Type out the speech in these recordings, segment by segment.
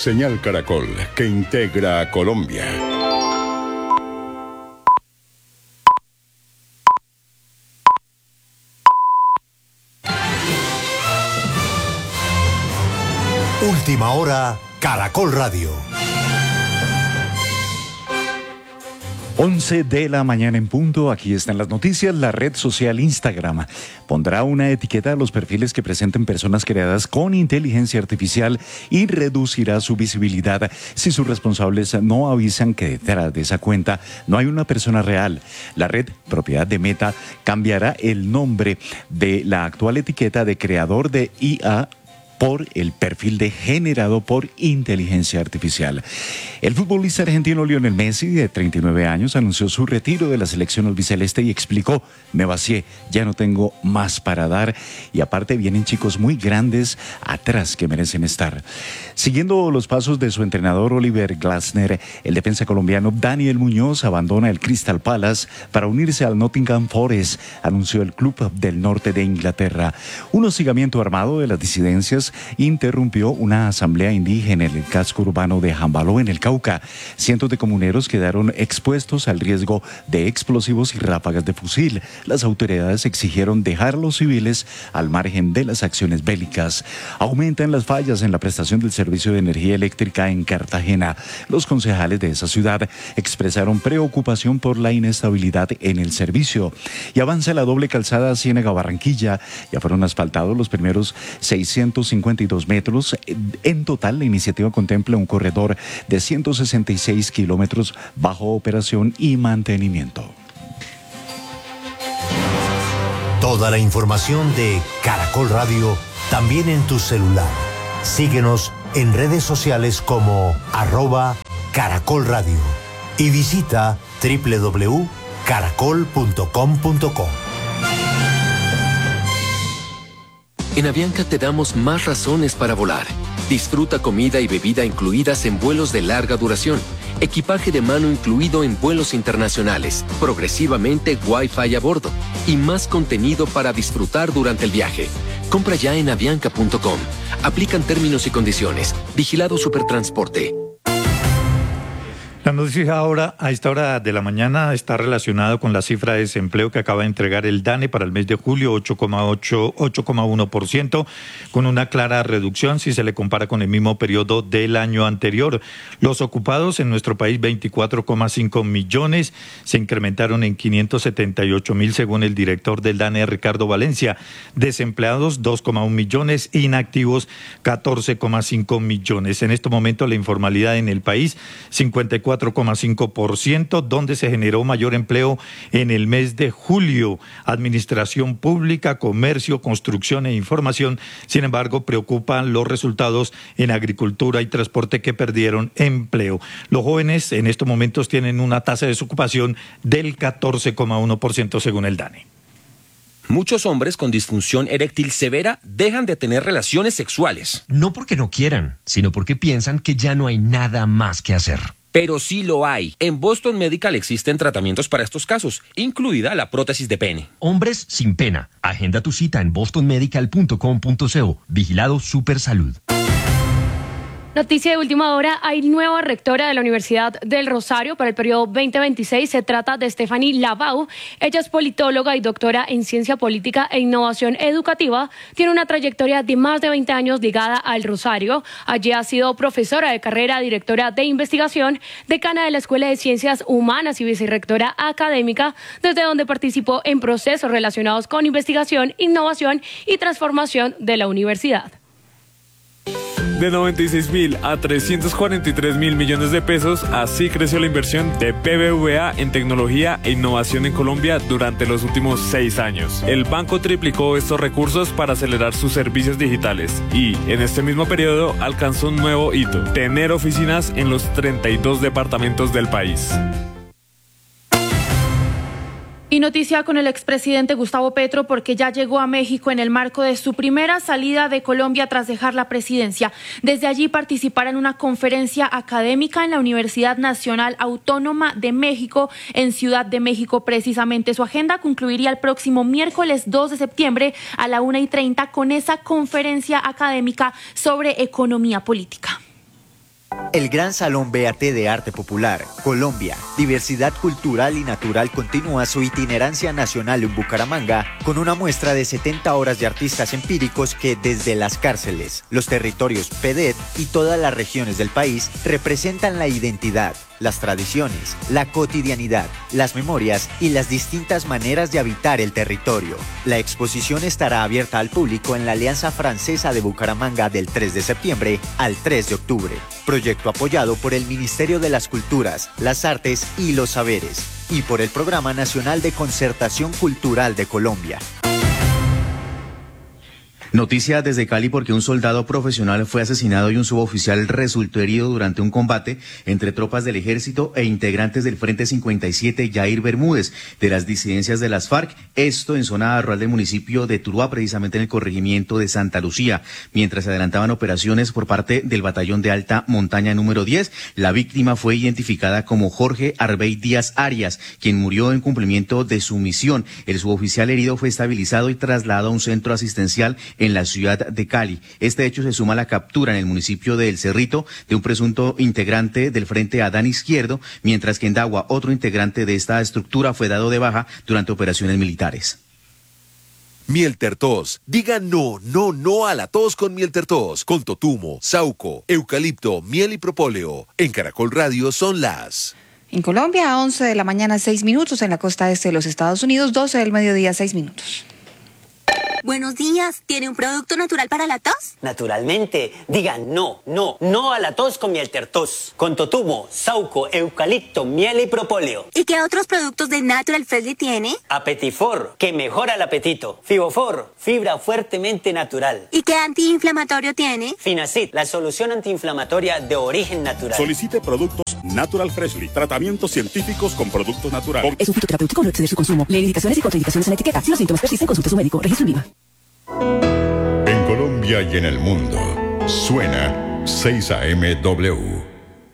Señal Caracol, que integra a Colombia. Última hora, Caracol Radio. 11 de la mañana en punto, aquí están las noticias. La red social Instagram pondrá una etiqueta a los perfiles que presenten personas creadas con inteligencia artificial y reducirá su visibilidad si sus responsables no avisan que detrás de esa cuenta no hay una persona real. La red, propiedad de Meta, cambiará el nombre de la actual etiqueta de creador de IA por el perfil de generado por inteligencia artificial. El futbolista argentino Lionel Messi, de 39 años, anunció su retiro de la selección albiceleste y explicó: me vacié, ya no tengo más para dar, y aparte vienen chicos muy grandes atrás que merecen estar. Siguiendo los pasos de su entrenador Oliver Glasner, el defensa colombiano Daniel Muñoz abandona el Crystal Palace para unirse al Nottingham Forest, anunció el club del norte de Inglaterra. Un hostigamiento armado de las disidencias interrumpió una asamblea indígena en el casco urbano de Jambaló, en el Cauca. Cientos de comuneros quedaron expuestos al riesgo de explosivos y ráfagas de fusil. Las autoridades exigieron dejar a los civiles al margen de las acciones bélicas. Aumentan las fallas en la prestación del servicio de energía eléctrica en Cartagena. Los concejales de esa ciudad expresaron preocupación por la inestabilidad en el servicio. Y avanza la doble calzada Ciénaga-Barranquilla. Ya fueron asfaltados los primeros 652 metros. En total, la iniciativa contempla un corredor de 166 kilómetros bajo operación y mantenimiento. Toda la información de Caracol Radio también en tu celular. Síguenos en redes sociales como @Caracol Radio y visita www.caracol.com.co. En Avianca te damos más razones para volar. Disfruta comida y bebida incluidas en vuelos de larga duración, equipaje de mano incluido en vuelos internacionales, progresivamente Wi-Fi a bordo y más contenido para disfrutar durante el viaje. Compra ya en avianca.com. Aplican términos y condiciones. Vigilado Supertransporte. La noticia ahora, a esta hora de la mañana, está relacionada con la cifra de desempleo que acaba de entregar el DANE para el mes de julio, 8,1%, con una clara reducción si se le compara con el mismo periodo del año anterior. Los ocupados en nuestro país, 24,5 millones, se incrementaron en 578.000 según el director del DANE, Ricardo Valencia. Desempleados, 2,1 millones, inactivos, 14,5 millones. En este momento la informalidad en el país, 54,5%, donde se generó mayor empleo en el mes de julio. Administración pública, comercio, construcción e información. Sin embargo, preocupan los resultados en agricultura y transporte, que perdieron empleo. Los jóvenes en estos momentos tienen una tasa de desocupación del 14,1% según el DANE. Muchos hombres con disfunción eréctil severa dejan de tener relaciones sexuales. No porque no quieran, sino porque piensan que ya no hay nada más que hacer. Pero sí lo hay. En Boston Medical existen tratamientos para estos casos, incluida la prótesis de pene. Hombres sin pena. Agenda tu cita en bostonmedical.com.co. Vigilado Supersalud. Noticia de última hora, hay nueva rectora de la Universidad del Rosario para el periodo 2026. Se trata de Stephanie Lavau. Ella es politóloga y doctora en Ciencia Política e Innovación Educativa. Tiene una trayectoria de más de 20 años ligada al Rosario. Allí ha sido profesora de carrera, directora de investigación, decana de la Escuela de Ciencias Humanas y vicerrectora académica, desde donde participó en procesos relacionados con investigación, innovación y transformación de la universidad. De 96.000 a 343.000 millones de pesos, así creció la inversión de BBVA en tecnología e innovación en Colombia durante los últimos 6 años. El banco triplicó estos recursos para acelerar sus servicios digitales y, en este mismo periodo, alcanzó un nuevo hito: tener oficinas en los 32 departamentos del país. Y noticia con el expresidente Gustavo Petro, porque ya llegó a México en el marco de su primera salida de Colombia tras dejar la presidencia. Desde allí participará en una conferencia académica en la Universidad Nacional Autónoma de México en Ciudad de México. Precisamente su agenda concluiría el próximo miércoles 2 de septiembre a la 1:30 con esa conferencia académica sobre economía política. El Gran Salón BAT de Arte Popular, Colombia, Diversidad Cultural y Natural continúa su itinerancia nacional en Bucaramanga con una muestra de 70 horas de artistas empíricos que desde las cárceles, los territorios PEDET y todas las regiones del país representan la identidad, las tradiciones, la cotidianidad, las memorias y las distintas maneras de habitar el territorio. La exposición estará abierta al público en la Alianza Francesa de Bucaramanga del 3 de septiembre al 3 de octubre. Proyecto apoyado por el Ministerio de las Culturas, las Artes y los Saberes y por el Programa Nacional de Concertación Cultural de Colombia. Noticia desde Cali porque un soldado profesional fue asesinado y un suboficial resultó herido durante un combate entre tropas del ejército e integrantes del Frente 57 Yair Bermúdez de las disidencias de las FARC, esto en zona rural del municipio de Tuluá, precisamente en el corregimiento de Santa Lucía. Mientras se adelantaban operaciones por parte del batallón de alta montaña número 10, la víctima fue identificada como Jorge Arbey Díaz Arias, quien murió en cumplimiento de su misión. El suboficial herido fue estabilizado y trasladado a un centro asistencial en la ciudad de Cali. Este hecho se suma a la captura en el municipio de El Cerrito de un presunto integrante del Frente Adán Izquierdo, mientras que en Dagua otro integrante de esta estructura fue dado de baja durante operaciones militares. Miel Tertos. Diga no, no, no a la tos con Miel Tertos. Con totumo, sauco, eucalipto, miel y propóleo. En Caracol Radio son las... En Colombia, 11 de la mañana, 6 minutos. En la costa este de los Estados Unidos, 12 del mediodía, 6 minutos. Buenos días, ¿tiene un producto natural para la tos? Naturalmente, digan no, no, no a la tos con Miel Tertos. Con totumo, sauco, eucalipto, miel y propóleo. ¿Y qué otros productos de Natural Freshly tiene? Apetifor, que mejora el apetito. Fibofor, fibra fuertemente natural. ¿Y qué antiinflamatorio tiene? Finacid, la solución antiinflamatoria de origen natural. Solicite productos Natural Freshly, tratamientos científicos con productos naturales. Es un fitoterapéutico, no exceder su consumo. Lee indicaciones y contraindicaciones en la etiqueta. Si los síntomas persisten, consulte a su médico. Registro INVIMA. En Colombia y en el mundo, suena 6 AM-W.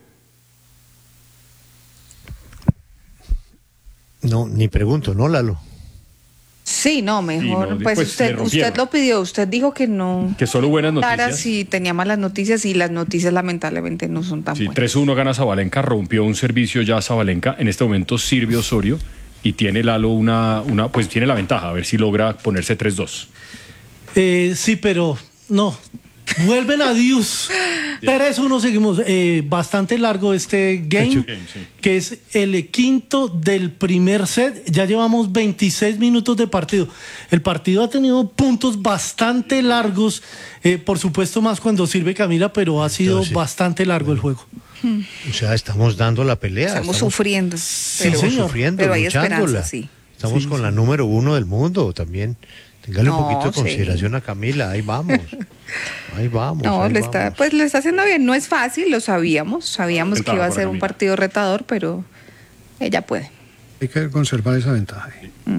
No, ni pregunto, ¿no, Lalo? Sí, no, mejor. Sí, no, pues usted lo pidió, usted dijo que no. Que solo buenas noticias. Si tenía malas noticias y las noticias lamentablemente no son tan buenas. 3-1 gana Sabalenka, rompió un servicio ya Sabalenka. En este momento sirve Osorio y tiene Lalo pues tiene la ventaja, a ver si logra ponerse 3-2. Sí, pero no. Vuelven a Dios. 3-1 seguimos. Bastante largo este game, que es el quinto del primer set. Ya llevamos 26 minutos de partido. El partido ha tenido puntos bastante largos. Por supuesto, más cuando sirve Camila, pero ha sido bastante largo el juego. O sea, estamos dando la pelea. Estamos sufriendo. Estamos sufriendo, pero hay luchándola. esperanza, sí. Estamos con la número 1 del mundo también. Téngale un poquito de consideración a Camila, ahí vamos. Ahí vamos. No, ahí lo está haciendo bien. No es fácil, lo sabíamos que iba a ser un partido retador, pero ella puede. Hay que conservar esa ventaja.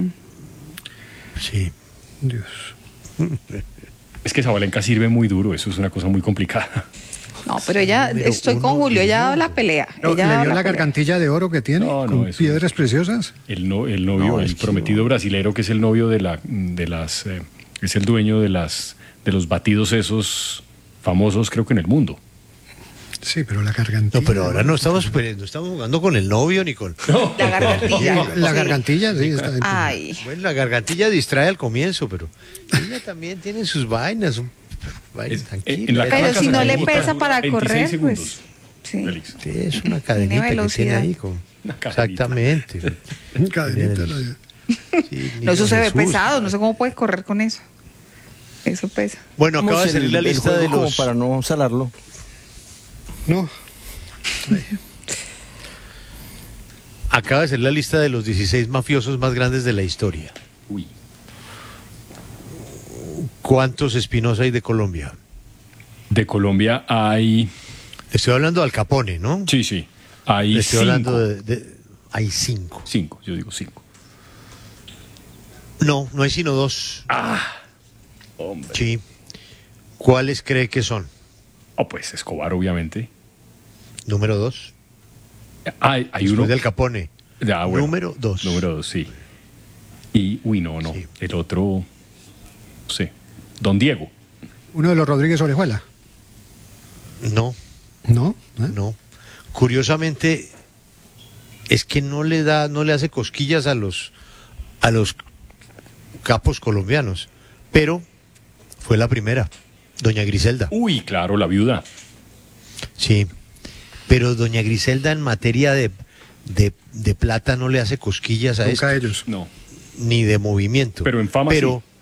Sí. Dios. Es que Sabalenka sirve muy duro, eso es una cosa muy complicada. No, pero ella, estoy con Julio, ella ha dado la pelea. ¿Le dio la gargantilla de oro que tiene? ¿Con piedras preciosas? El novio, el prometido brasilero, que es el novio es el dueño de los batidos esos famosos, creo que en el mundo. Sí, pero la gargantilla... No, pero ahora no estamos jugando con el novio ni con... No. La gargantilla. La gargantilla, sí. Está Ay. Bueno, la gargantilla distrae al comienzo, pero ella también tiene sus vainas, pero si no le pesa para correr, pues sí, es una cadenita que tiene ahí exactamente. Cadenita. No, eso se ve pesado, no sé cómo puedes correr con eso. Eso pesa. Bueno, acaba de salir la lista de los... como para no salarlo. No. Acaba de salir la lista de los 16 mafiosos más grandes de la historia. Uy. ¿Cuántos Espinosa hay de Colombia? De Colombia hay... Estoy hablando de Al Capone, ¿no? Sí. Hay Estoy 5. hablando hay 5. 5, yo digo 5. No hay sino 2. Hombre. Sí. ¿Cuáles cree que son? Pues Escobar, obviamente. Número 2. Hay después uno... de Al Capone. Bueno, número 2. Número 2, sí. Y, no. Sí. El otro... No sé. Don Diego. ¿Uno de los Rodríguez Orejuela? No. ¿No? No. Curiosamente, es que no le hace cosquillas a los capos colombianos, pero fue la primera, doña Griselda. Uy, claro, la viuda. Sí, pero doña Griselda en materia de plata no le hace cosquillas a ellos. No. Ni de movimiento. Pero en fama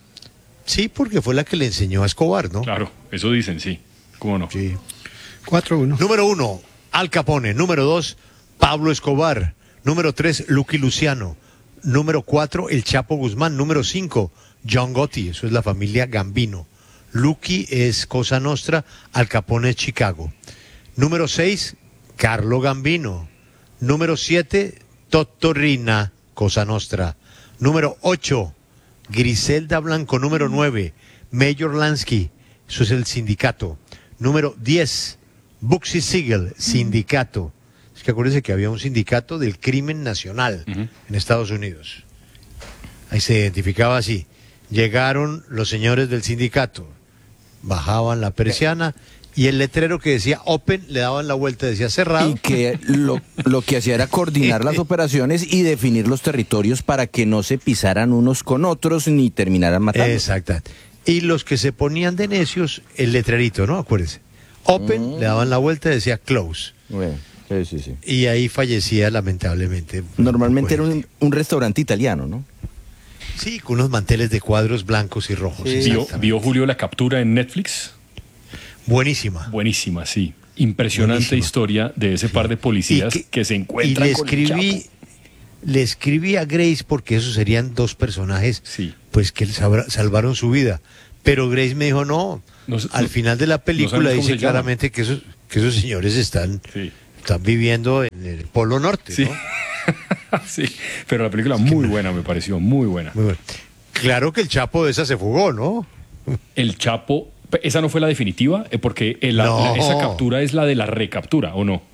sí, porque fue la que le enseñó a Escobar, ¿no? Claro, eso dicen, sí. ¿Cómo no? Sí. 4-1. Número 1, Al Capone. Número 2, Pablo Escobar. Número 3, Lucky Luciano. Número 4, El Chapo Guzmán. Número 5, John Gotti. Eso es la familia Gambino. Lucky es Cosa Nostra, Al Capone es Chicago. Número 6, Carlo Gambino. Número 7, Totto Riina, Cosa Nostra. Número 8, Griselda Blanco. Número 9, Mayor Lansky, eso es el sindicato. Número 10, Bugsy Siegel, sindicato. Es que acuérdense que había un sindicato del crimen nacional en Estados Unidos. Ahí se identificaba así. Llegaron los señores del sindicato, bajaban la persiana y el letrero que decía open le daban la vuelta, decía cerrado. Y que lo que hacía era coordinar las operaciones y definir los territorios para que no se pisaran unos con otros ni terminaran matando. Exacto. Y los que se ponían de necios, el letrerito, ¿no? Acuérdense. Open, le daban la vuelta y decía close. Bueno, sí. Y ahí fallecía lamentablemente. Normalmente era un restaurante italiano, ¿no? Sí, con unos manteles de cuadros blancos y rojos. Sí. ¿Vio Julio la captura en Netflix? Buenísima. Buenísima, sí. Impresionante historia de ese par de policías que se encuentran con el Chapo. Le escribí a Grace porque esos serían dos personajes pues que salvaron su vida. Pero Grace me dijo, al final de la película dice claramente que esos señores están viviendo en el Polo Norte, sí. ¿no? Sí, pero la película muy buena, me pareció, muy buena. Muy buena. Claro que el Chapo de esa se fugó, ¿no? El Chapo, esa no fue la definitiva, porque esa captura es la de la recaptura, ¿o no?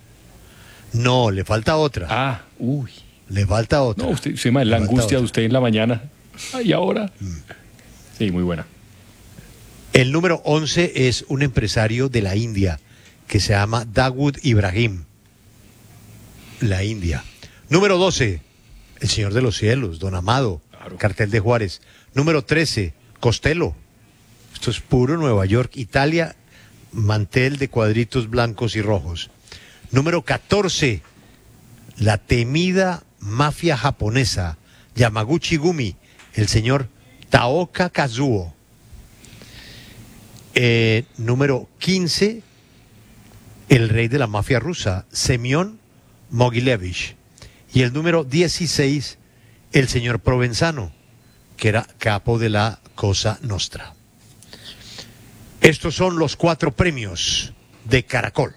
No, le falta otra. Le falta otra. No, usted se llama la angustia de usted en la mañana. ¿Y ahora? Sí, muy buena. El número 11 es un empresario de la India que se llama Dawood Ibrahim. La India. Número 12, El Señor de los Cielos, Don Amado, Cartel de Juárez. Número 13, Costello. Esto es puro Nueva York, Italia, mantel de cuadritos blancos y rojos. Número 14, la temida mafia japonesa, Yamaguchi Gumi, el señor Taoka Kazuo. Número 15, el rey de la mafia rusa, Semyon Mogilevich. Y el número 16, el señor Provenzano, que era capo de la Cosa Nostra. Estos son los 4 premios de Caracol.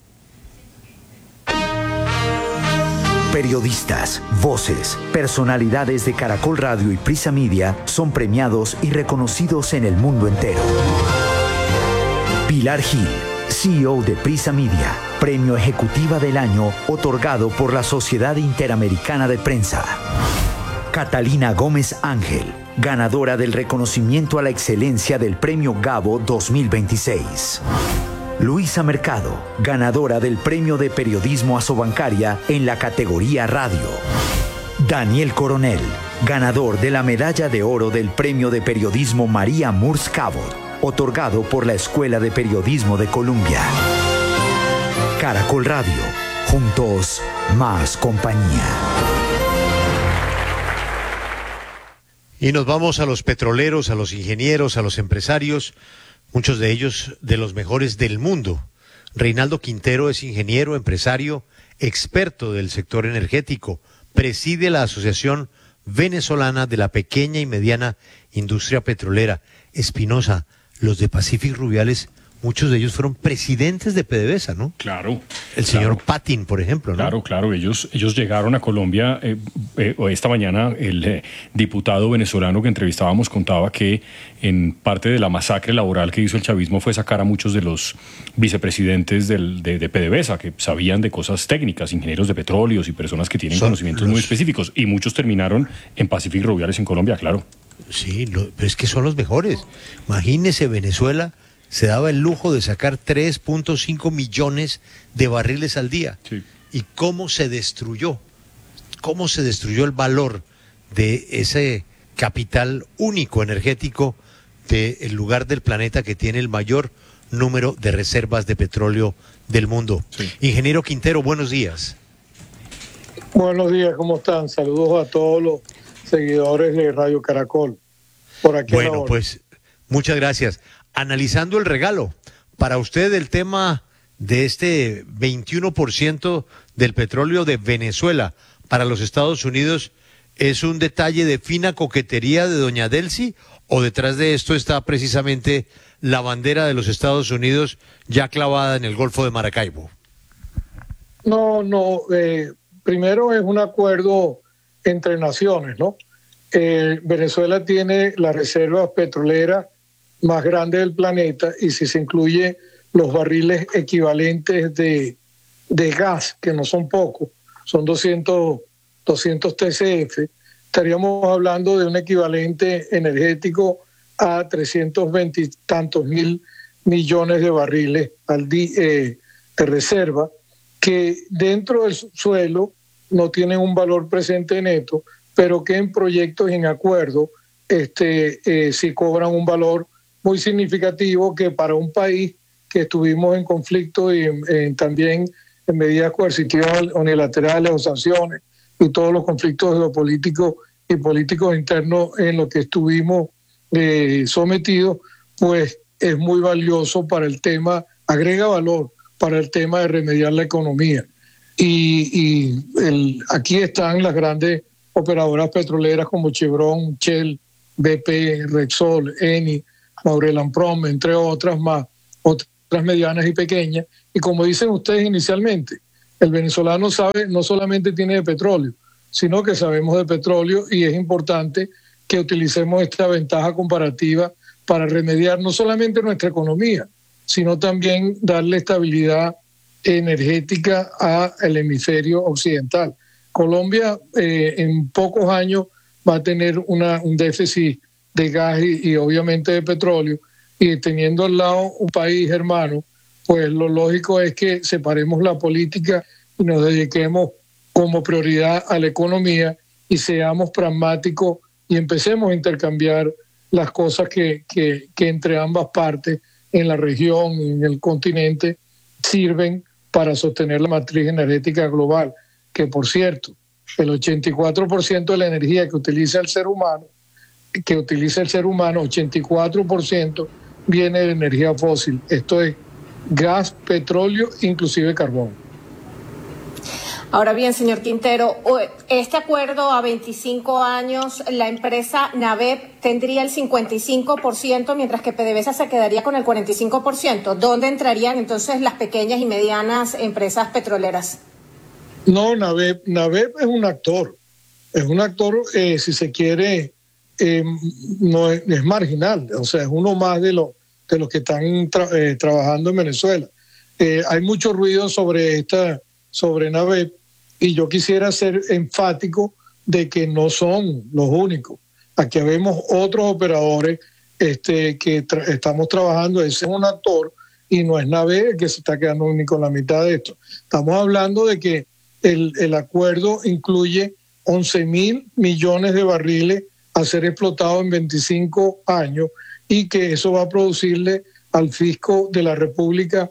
Periodistas, voces, personalidades de Caracol Radio y Prisa Media son premiados y reconocidos en el mundo entero. Pilar Gil, CEO de Prisa Media, Premio Ejecutiva del Año otorgado por la Sociedad Interamericana de Prensa. Catalina Gómez Ángel, ganadora del reconocimiento a la excelencia del Premio Gabo 2026. Luisa Mercado, ganadora del Premio de Periodismo Asobancaria en la categoría Radio. Daniel Coronel, ganador de la Medalla de Oro del Premio de Periodismo María Moores Cabot, otorgado por la Escuela de Periodismo de Columbia. Caracol Radio, juntos, más compañía. Y nos vamos a los petroleros, a los ingenieros, a los empresarios, muchos de ellos de los mejores del mundo. Reinaldo Quintero es ingeniero, empresario, experto del sector energético, preside la Asociación Venezolana de la Pequeña y Mediana Industria Petrolera. Espinosa, los de Pacific Rubiales, muchos de ellos fueron presidentes de PDVSA, ¿no? Claro. El señor Patin, por ejemplo, ¿no? Claro. Ellos llegaron a Colombia. Esta mañana el diputado venezolano que entrevistábamos contaba que en parte de la masacre laboral que hizo el chavismo fue sacar a muchos de los vicepresidentes de PDVSA, que sabían de cosas técnicas, ingenieros de petróleos y personas que tienen conocimientos muy específicos. Y muchos terminaron en Pacific Rubiales en Colombia, claro. Sí, pero es que son los mejores. Imagínese Venezuela se daba el lujo de sacar 3.5 millones de barriles al día. Sí. ¿Y cómo se destruyó el valor de ese capital único energético del lugar del planeta que tiene el mayor número de reservas de petróleo del mundo? Sí. Ingeniero Quintero, buenos días. Buenos días, ¿cómo están? Saludos a todos los seguidores de Radio Caracol. Por aquí. Bueno, pues muchas gracias. Analizando el regalo, para usted el tema de este 21% del petróleo de Venezuela para los Estados Unidos, ¿es un detalle de fina coquetería de doña Delcy o detrás de esto está precisamente la bandera de los Estados Unidos ya clavada en el Golfo de Maracaibo? No, primero es un acuerdo entre naciones, ¿no? Venezuela tiene la reserva petrolera más grande del planeta y si se incluye los barriles equivalentes de gas, que no son pocos, son 200 TCF, estaríamos hablando de un equivalente energético a 320 y tantos mil millones de barriles de reserva, que dentro del subsuelo no tienen un valor presente neto, pero que en proyectos y en acuerdos sí cobran un valor muy significativo que para un país que estuvimos en conflicto y también en medidas coercitivas unilaterales o sanciones y todos los conflictos geopolíticos y políticos internos en los que estuvimos sometidos, pues es muy valioso para el tema, agrega valor para el tema de remediar la economía. Aquí están las grandes operadoras petroleras como Chevron, Shell, BP, Repsol, Eni, Maurel & Prom, entre otras más, otras medianas y pequeñas. Y como dicen ustedes inicialmente, el venezolano sabe, no solamente tiene de petróleo, sino que sabemos de petróleo y es importante que utilicemos esta ventaja comparativa para remediar no solamente nuestra economía, sino también darle estabilidad energética al hemisferio occidental. Colombia en pocos años va a tener un déficit de gas y obviamente de petróleo, y teniendo al lado un país hermano, pues lo lógico es que separemos la política y nos dediquemos como prioridad a la economía y seamos pragmáticos y empecemos a intercambiar las cosas que entre ambas partes en la región, en el continente, sirven para sostener la matriz energética global, que por cierto, el 84% de la energía que utiliza el ser humano, 84% viene de energía fósil. Esto es gas, petróleo, inclusive carbón. Ahora bien, señor Quintero, este acuerdo a 25 años, la empresa NAVEP tendría el 55%, mientras que PDVSA se quedaría con el 45%. ¿Dónde entrarían entonces las pequeñas y medianas empresas petroleras? No, NAVEP es un actor. Es un actor, si se quiere, no es marginal. O sea, es uno más de los que están trabajando en Venezuela. Hay mucho ruido sobre NAVEP, y yo quisiera ser enfático de que no son los únicos. Aquí vemos otros operadores que estamos trabajando. Ese es un actor y no es NAVEP que se está quedando ni con la mitad de esto. Estamos hablando de que el acuerdo incluye 11.000 millones de barriles a ser explotados en 25 años y que eso va a producirle al fisco de la República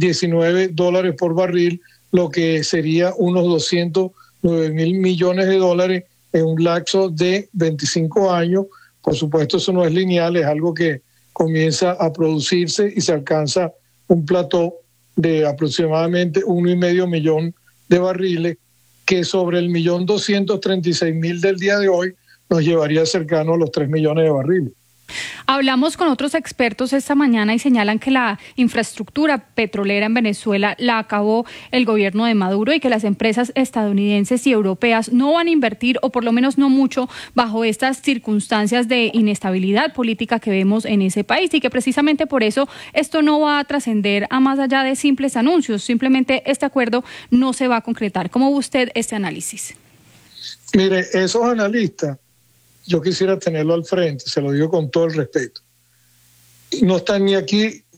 $19 por barril, lo que sería unos 209.000 millones de dólares en un lapso de 25 años. Por supuesto, eso no es lineal, es algo que comienza a producirse y se alcanza un plató de aproximadamente 1,5 millón de barriles, que sobre el 1.236.000 del día de hoy nos llevaría cercano a los 3 millones de barriles. Hablamos con otros expertos esta mañana y señalan que la infraestructura petrolera en Venezuela la acabó el gobierno de Maduro y que las empresas estadounidenses y europeas no van a invertir, o por lo menos no mucho, bajo estas circunstancias de inestabilidad política que vemos en ese país, y que precisamente por eso esto no va a trascender a más allá de simples anuncios. Simplemente este acuerdo no se va a concretar. ¿Cómo ve usted este análisis? Mire, esos analistas, yo quisiera tenerlo al frente, se lo digo con todo el respeto. No están ni aquí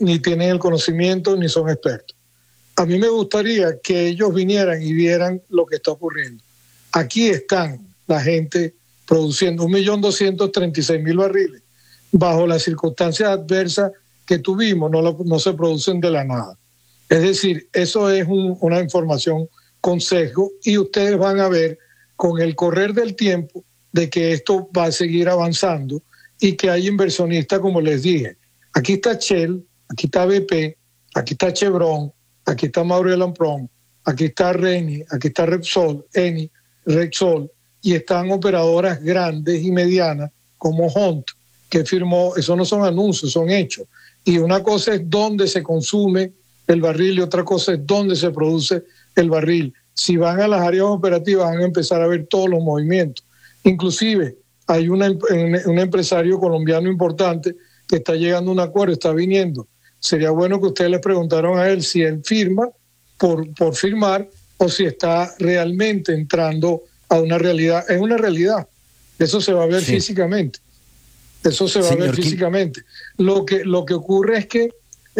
ni tienen el conocimiento, ni son expertos. A mí me gustaría que ellos vinieran y vieran lo que está ocurriendo. Aquí están la gente produciendo 1.236.000 barriles. Bajo las circunstancias adversas que tuvimos, no se producen de la nada. Es decir, eso es una información con sesgo, y ustedes van a ver con el correr del tiempo de que esto va a seguir avanzando y que hay inversionistas, como les dije. Aquí está Shell, aquí está BP, aquí está Chevron, aquí está Maurel & Prom, aquí está Reni, aquí está Repsol, Eni, Rexol, y están operadoras grandes y medianas como Hunt, que firmó. Eso no son anuncios, son hechos. Y una cosa es dónde se consume el barril y otra cosa es dónde se produce el barril. Si van a las áreas operativas van a empezar a ver todos los movimientos. Inclusive hay un empresario colombiano importante que está llegando a un acuerdo, está viniendo. Sería bueno que ustedes le preguntaran a él si él firma por firmar o si está realmente entrando a una realidad. Es una realidad. Eso se va a ver físicamente. Eso se va a ver físicamente. Lo que ocurre es que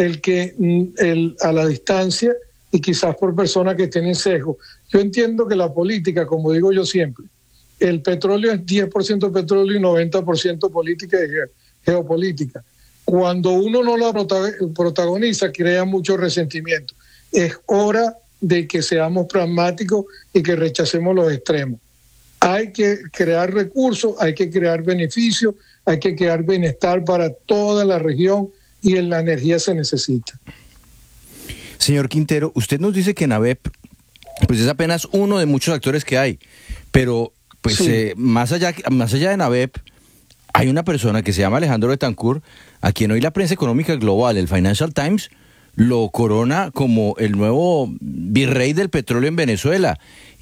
a la distancia y quizás por personas que tienen sesgo. Yo entiendo que la política, como digo yo siempre, el petróleo es 10% petróleo y 90% política y geopolítica. Cuando uno no la protagoniza, crea mucho resentimiento. Es hora de que seamos pragmáticos y que rechacemos los extremos. Hay que crear recursos, hay que crear beneficios, hay que crear bienestar para toda la región, y en la energía se necesita. Señor Quintero, usted nos dice que NABEP pues es apenas uno de muchos actores que hay, pero pues más allá de NABEP hay una persona que se llama Alejandro Betancourt, a quien hoy la prensa económica global, el Financial Times, lo corona como el nuevo virrey del petróleo en Venezuela.